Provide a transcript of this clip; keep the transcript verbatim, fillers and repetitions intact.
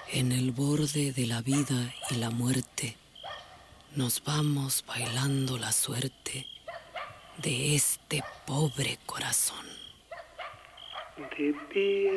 En el borde de la vida y la muerte, nos vamos bailando la suerte de este pobre corazón. De pie